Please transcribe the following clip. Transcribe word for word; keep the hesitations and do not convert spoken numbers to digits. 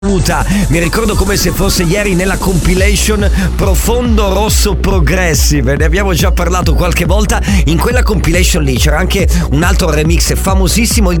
Mi ricordo come se fosse ieri nella compilation Profondo Rosso Progressive. Ne abbiamo già parlato qualche volta. In quella compilation lì c'era anche un altro remix famosissimo, il